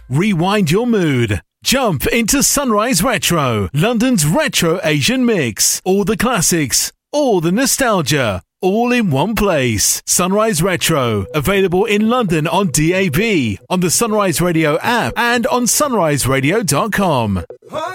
Rewind your mood. Jump into Sunrise Retro, London's retro Asian mix. All the classics, all the nostalgia, all in one place. Sunrise Retro, available in London on DAB, on the Sunrise Radio app and on sunriseradio.com.